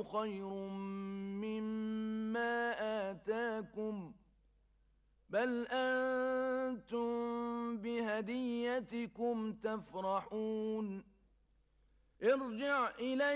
خير مما آتاكم بل أنتم بهديتكم تفرحون ارجع إلي